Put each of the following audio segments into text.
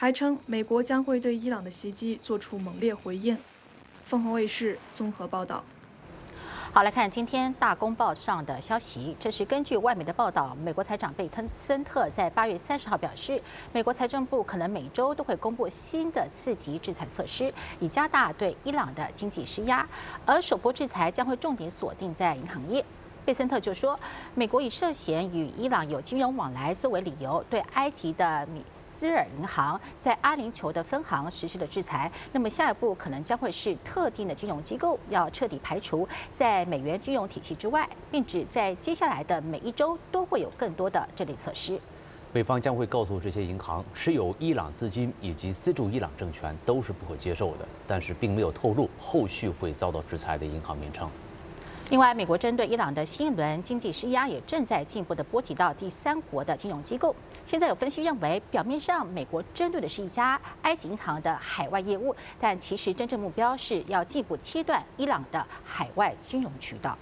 还称美国将会对伊朗的袭击作出猛烈回应。凤凰卫视综合报道。 好，来看今天大公报上的消息。这是根据外媒的报道，美国财长贝森特在8月30号表示，美国财政部可能每周都会公布新的刺激制裁措施，以加大对伊朗的经济施压。而首波制裁将会重点锁定在银行业。贝森特就说，美国以涉嫌与伊朗有金融往来作为理由，对埃及的斯尔银行在阿联酋的分行实施了制裁，那么下一步可能将会是特定的金融机构要彻底排除在美元金融体系之外，并指在接下来的每一周都会有更多的这类措施。 美方将会告诉这些银行，持有伊朗资金以及资助伊朗政权都是不可接受的，但是并没有透露后续会遭到制裁的银行名称。 另外，美国针对伊朗的新一轮经济施压也正在进一步的波及到第三国的金融机构。现在有分析认为，表面上美国针对的是一家埃及银行的海外业务，但其实真正目标是要进一步切断伊朗的海外金融渠道。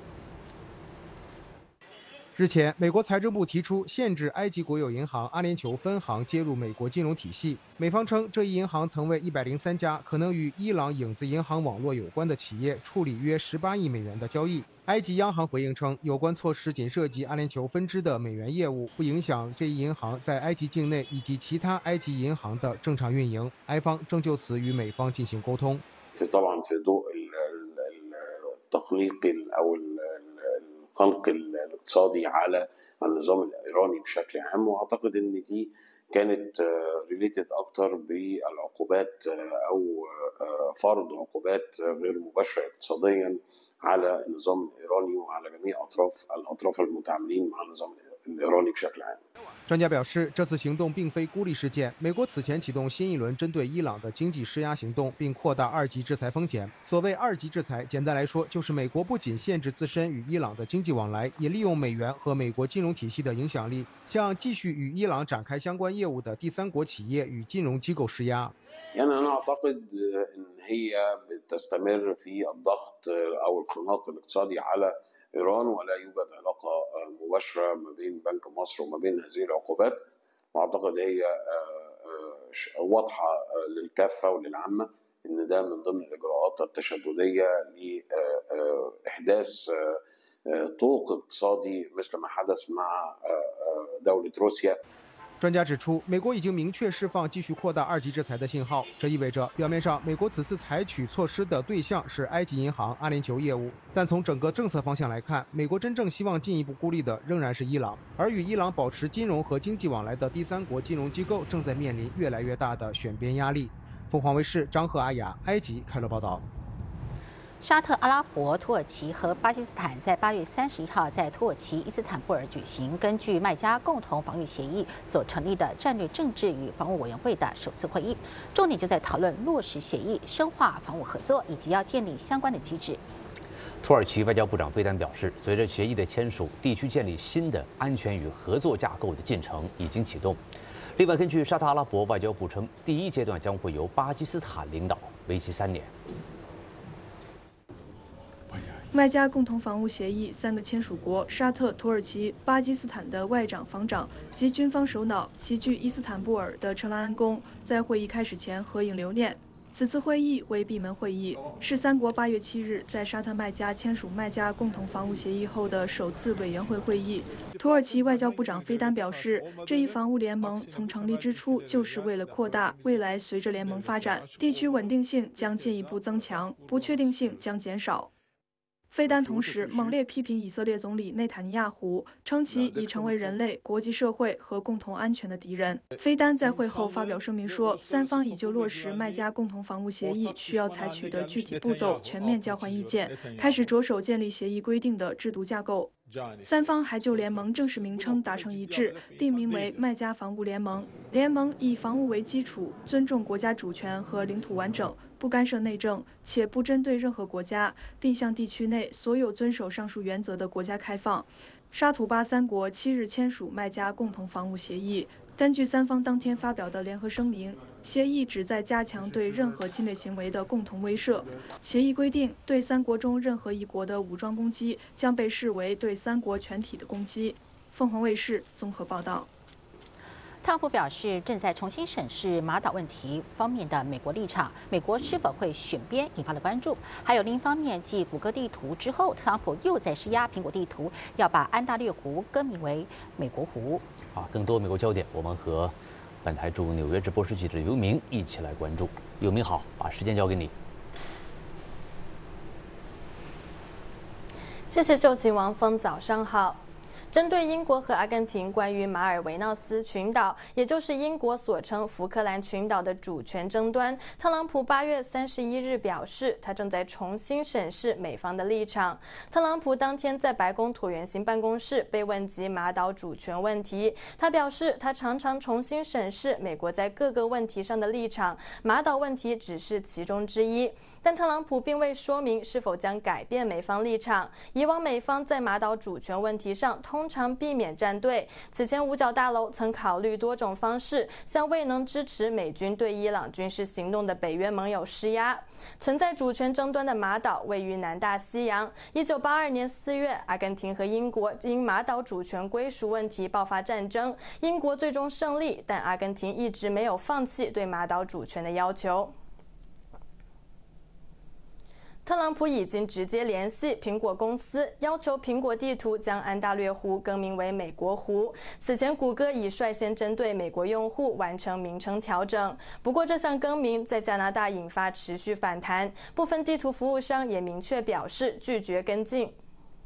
日前，美国财政部提出限制埃及国有银行阿联酋分行接入美国金融体系。美方称，这一银行曾为103家可能与伊朗影子银行网络有关的企业处理约18亿美元的交易。埃及央行回应称，有关措施仅涉及阿联酋分支的美元业务，不影响这一银行在埃及境内以及其他埃及银行的正常运营。埃方正就此与美方进行沟通。 الخنق الاقتصادي على النظام الإيراني بشكل عام وأعتقد أن دي كانت ريليتد أكتر بالعقوبات أو فرض عقوبات غير مباشرة اقتصاديا على النظام الإيراني وعلى جميع الأطراف المتعاملين مع النظام الإيراني بشكل عام. 专家表示，这次行动并非孤立事件。美国此前启动新一轮针对伊朗的经济施压行动，并扩大二级制裁风险。所谓二级制裁，简单来说，就是美国不仅限制自身与伊朗的经济往来，也利用美元和美国金融体系的影响力，向继续与伊朗展开相关业务的第三国企业与金融机构施压。 يعني أنا أعتقد إن هي بتستمر في الضغط أو الخناق الاقتصادي على إيران ولا يوجد علاقة مباشرة ما بين بنك مصر وما بين هذه العقوبات وأعتقد هي واضحة للكافة وللعامة إن ده من ضمن الإجراءات التشددية لإحداث طوق اقتصادي مثل ما حدث مع دولة روسيا. 专家指出，美国已经明确释放继续扩大二级制裁的信号，这意味着表面上美国此次采取措施的对象是埃及银行阿联酋业务，但从整个政策方向来看，美国真正希望进一步孤立的仍然是伊朗，而与伊朗保持金融和经济往来的第三国金融机构正在面临越来越大的选边压力。凤凰卫视张赫、阿雅，埃及开罗报道。 沙特阿拉伯、土耳其和巴基斯坦在8月31号在土耳其伊斯坦布尔举行根据麦加共同防御协议所成立的战略政治与防务委员会的首次会议，重点就在讨论落实协议、深化防务合作以及要建立相关的机制。 土耳其外交部长费丹表示，随着协议的签署，地区建立新的安全与合作架构的进程已经启动。另外，根据沙特阿拉伯外交部称，第一阶段将会由巴基斯坦领导，为期3年。 麦加共同防务协议3个签署国沙特、土耳其、巴基斯坦的外长、防长及军方首脑齐聚伊斯坦布尔的成安宫，在会议开始前合影留念。此次会议为闭门会议，是3国8月7日在沙特麦加签署麦加共同防务协议后的首次委员会会议。土耳其外交部长菲丹表示，这一防务联盟从成立之初就是为了扩大，未来随着联盟发展，地区稳定性将进一步增强，不确定性将减少。 费丹同时猛烈批评以色列总理内塔尼亚胡，称其已成为人类、国际社会和共同安全的敌人。费丹在会后发表声明说，3方已就落实麦加共同防务协议需要采取的具体步骤全面交换意见，开始着手建立协议规定的制度架构。 3方还就联盟正式名称达成一致，定名为麦加防务联盟。联盟以防务为基础，尊重国家主权和领土完整，不干涉内政，且不针对任何国家，并向地区内所有遵守上述原则的国家开放。沙土巴3国7日签署麦加共同防务协议。根据3方当天发表的联合声明，协议旨在加强对任何侵略行为的共同威慑。协议规定，对3国中任何一国的武装攻击将被视为对3国全体的攻击。凤凰卫视综合报道。 特朗普表示，正在重新审视马岛问题方面的美国立场，美国是否会选边，引发了关注。还有另一方面，继谷歌地图之后，特朗普又在施压苹果地图，要把安大略湖更名为美国湖。 好，更多美国焦点，我们和本台驻纽约直播室记者尤明一起来关注。尤明好，把时间交给你。 谢谢秀琴王峰，早上好。针对英国和阿根廷关于马尔维纳斯群岛，也就是英国所称福克兰群岛的主权争端，特朗普8月31日表示，他正在重新审视美方的立场。特朗普当天在白宫椭圆形办公室被问及马岛主权问题，他表示，他常常重新审视美国在各个问题上的立场，马岛问题只是其中之一。但特朗普并未说明是否将改变美方立场。以往美方在马岛主权问题上通常避免站队。此前五角大楼曾考虑多种方式，向未能支持美军对伊朗军事行动的北约盟友施压。存在主权争端的马岛位于南大西洋。1982年4月，阿根廷和英国因马岛主权归属问题爆发战争，英国最终胜利，但阿根廷一直没有放弃对马岛主权的要求。特朗普已经直接联系苹果公司，要求苹果地图将安大略湖更名为美国湖。此前，谷歌已率先针对美国用户完成名称调整。不过，这项更名在加拿大引发持续反弹，部分地图服务商也明确表示拒绝跟进。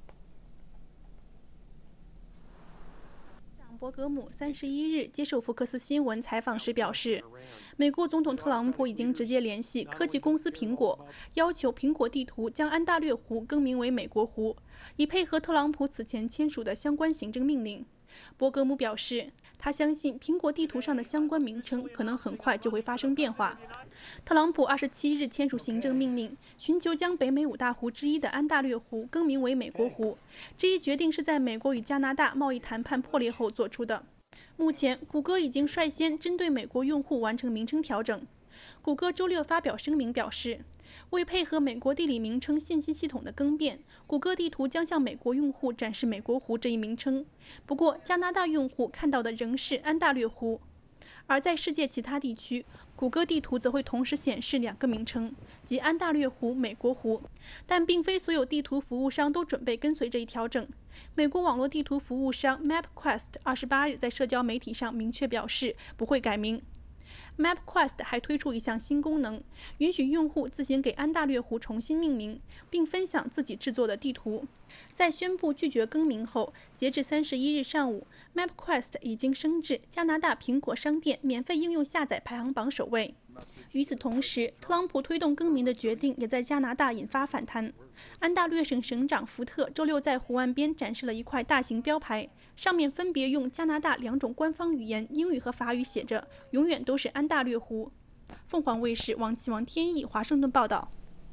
博格姆31日接受福克斯新闻采访时表示，美国总统特朗普已经直接联系科技公司苹果，要求苹果地图将安大略湖更名为美国湖，以配合特朗普此前签署的相关行政命令。博格姆表示，他相信苹果地图上的相关名称可能很快就会发生变化。特朗普27日签署行政命令，寻求将北美五大湖之一的安大略湖更名为美国湖。这一决定是在美国与加拿大贸易谈判破裂后做出的。目前，谷歌已经率先针对美国用户完成名称调整。谷歌周六发表声明表示，为配合美国地理名称信息系统的更变，谷歌地图将向美国用户展示美国湖这一名称。不过，加拿大用户看到的仍是安大略湖。而在世界其他地区，谷歌地图则会同时显示2个名称，即安大略湖、美国湖。但并非所有地图服务商都准备跟随这一调整。美国网络地图服务商 MapQuest 28日在社交媒体上明确表示不会改名。MapQuest 还推出一项新功能，允许用户自行给安大略湖重新命名，并分享自己制作的地图。在宣布拒绝更名后，截至31日上午 ，MapQuest 已经升至加拿大苹果商店免费应用下载排行榜首位。与此同时，特朗普推动更名的决定也在加拿大引发反弹。安大略省省长福特周六在湖岸边展示了一块大型标牌，上面分别用加拿大2种官方语言英语和法语写着“永远都是安大略湖”。凤凰卫视王启王天意华盛顿报道。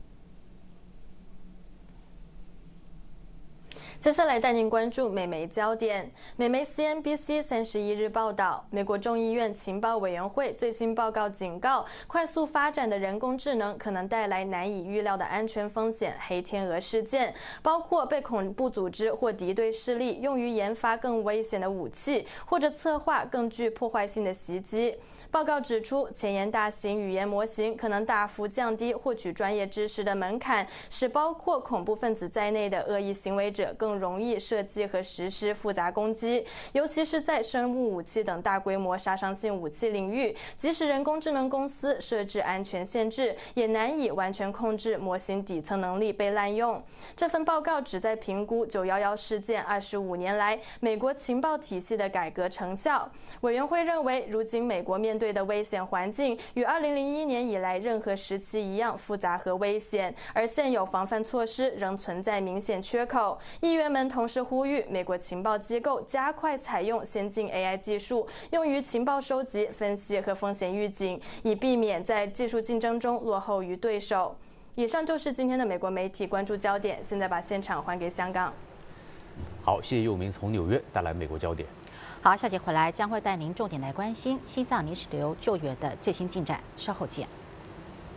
接下来带您关注美媒焦点。美媒 CNBC 31日报道，美国众议院情报委员会最新报告警告，快速发展的人工智能可能带来难以预料的安全风险。黑天鹅事件包括被恐怖组织或敌对势力用于研发更危险的武器，或者策划更具破坏性的袭击。报告指出，前沿大型语言模型可能大幅降低获取专业知识的门槛，使包括恐怖分子在内的恶意行为者更容易设计和实施复杂攻击，尤其是在生物武器等大规模杀伤性武器领域。即使人工智能公司设置安全限制，也难以完全控制模型底层能力被滥用。这份报告旨在评估911事件25年来美国情报体系的改革成效。委员会认为，如今美国面对的危险环境与2001年以来任何时期一样复杂和危险，而现有防范措施仍存在明显缺口。议员们同时呼吁美国情报机构加快采用先进 AI 技术，用于情报收集、分析和风险预警，以避免在技术竞争中落后于对手。以上就是今天的美国媒体关注焦点，现在把现场还给香港。 好，谢谢佑明从纽约带来美国焦点。 好，下节回来将会带您重点来关心西藏泥石流救援的最新进展，稍后见。